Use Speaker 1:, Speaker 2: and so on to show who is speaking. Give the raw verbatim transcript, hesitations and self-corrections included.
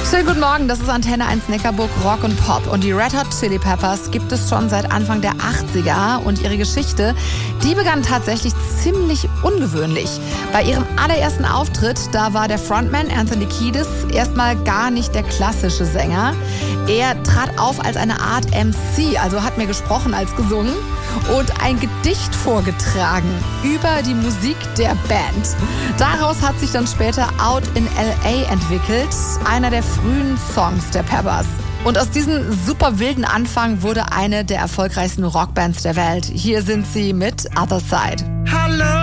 Speaker 1: Schönen guten Morgen, das ist Antenne eins Neckarburg Rock und Pop. Und die Red Hot Chili Peppers gibt es schon seit Anfang der achtziger. Und ihre Geschichte, die begann tatsächlich ziemlich ungewöhnlich. Bei ihrem allerersten Auftritt, da war der Frontman Anthony Kiedis erstmal gar nicht der klassische Sänger. Er trat auf als eine Art M C, also hat mehr gesprochen als gesungen und ein Gedicht vorgetragen über die Musik der Band. Daraus hat sich dann später Out in L A entwickelt, einer der frühen Songs der Peppers. Und aus diesem super wilden Anfang wurde eine der erfolgreichsten Rockbands der Welt. Hier sind sie mit Other Side.
Speaker 2: Hallo.